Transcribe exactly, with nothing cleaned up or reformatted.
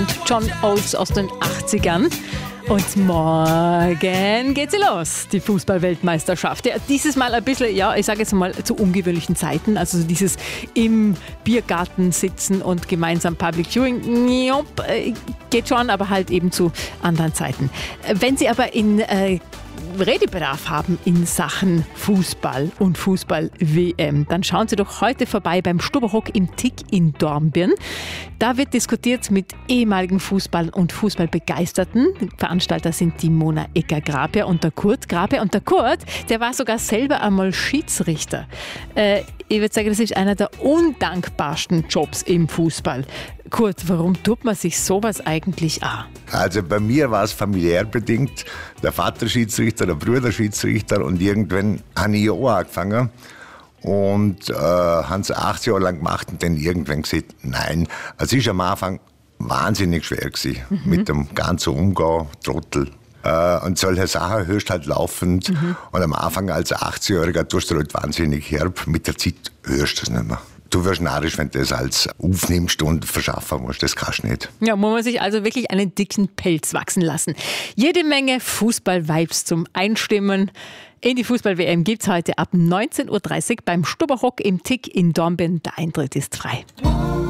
und John Oates aus den achtzigern. Und morgen geht sie los, die Fußball-Weltmeisterschaft. Ja, dieses Mal ein bisschen, ja, ich sage jetzt mal, zu ungewöhnlichen Zeiten. Also dieses im Biergarten sitzen und gemeinsam Public Viewing, jop, geht schon, aber halt eben zu anderen Zeiten. Wenn Sie aber in äh, Redebedarf haben in Sachen Fußball und Fußball-W M, dann schauen Sie doch heute vorbei beim Stubberhock im Tick in Dornbirn. Da wird diskutiert mit ehemaligen Fußball- und Fußballbegeisterten. Veranstalter sind die Mona Ecker-Graber und der Kurt Graber. Und der Kurt, der war sogar selber einmal Schiedsrichter. Äh, ich würde sagen, das ist einer der undankbarsten Jobs im Fußball. Kurt, warum tut man sich sowas eigentlich an? Also bei mir war es familiär bedingt. Der Vater Schiedsrichter, der Bruder Schiedsrichter und irgendwann habe ich auch angefangen und äh, haben es acht Jahre lang gemacht und dann irgendwann gesagt, nein. Also es ist am Anfang wahnsinnig schwer gewesen, mhm. mit dem ganzen Umgang, Trottel. Äh, und solche Sachen hörst halt laufend. Mhm. Und am Anfang als achtzigjähriger tust du halt wahnsinnig herb. Mit der Zeit hörst du es nicht mehr. Du wirst narrisch, wenn du das als aufnimmst und verschaffen musst. Das kannst du nicht. Ja, muss man sich also wirklich einen dicken Pelz wachsen lassen. Jede Menge Fußball-Vibes zum Einstimmen. In die Fußball-W M gibt es heute ab neunzehn Uhr dreißig beim Stubberhock im Tick in Dornbirn. Der Eintritt ist frei.